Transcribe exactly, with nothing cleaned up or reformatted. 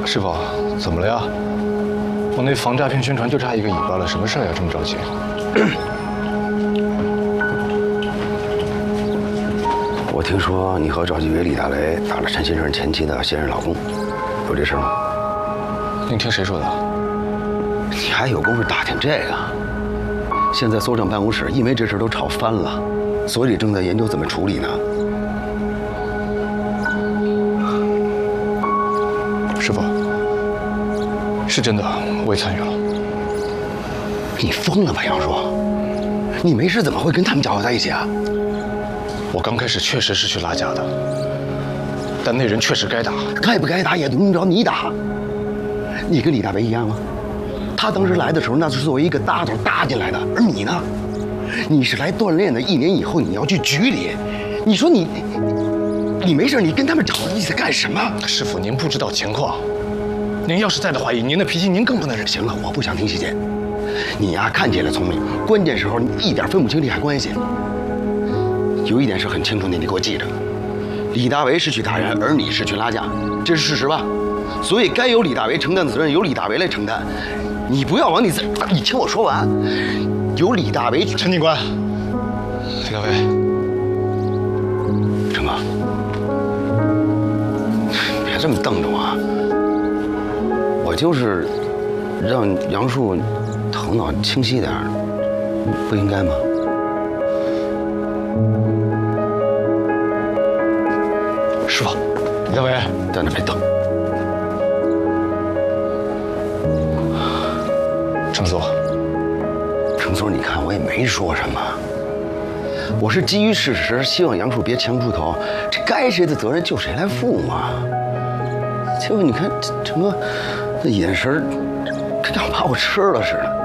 师傅，怎么了呀？我那防诈骗宣传就差一个尾巴了，什么事儿呀？这么着急？ 我听说你和赵继伟、李大为打了陈先生前妻的现任老公，有这事吗？ 您听谁说的？ 你还有功夫打听这个？现在搜证办公室因为这事都吵翻了，所以正在研究怎么处理呢。 师傅，是真的，我也参与了。 你疯了吧，杨叔？你没事怎么会跟他们搅和在一起啊？ 我刚开始确实是去拉架的，但那人确实该打， 该不该打也轮不着你打。你跟李大为一样吗？他当时来的时候，那是作为一个搭头搭进来的，而你呢？你是来锻炼的，一年以后你要去局里。你说你，你没事，你跟他们搅和一起干什么？ 师傅，您不知道情况。您要是在的话，以您的脾气，您更不能忍。 行了，我不想听细节。你呀，看起来聪明，关键时候你一点分不清利害关系。有一点是很清楚的，你给我记着：李大为是去打人，而你是去拉架，这是事实吧？所以该由李大为承担的责任由李大为来承担。你不要往你自，你听我说完。由李大为， 陈警官，李大为， 成哥，别这么瞪着我啊！我就是让杨树头脑清晰点，不应该吗？ 师傅，李大为， 在那别瞪。 程所， 程所，你看我也没说什么，我是基于事实，希望杨树别强出头，这该谁的责任就谁来负嘛。结果你看程哥那眼神，跟要把我吃了似的。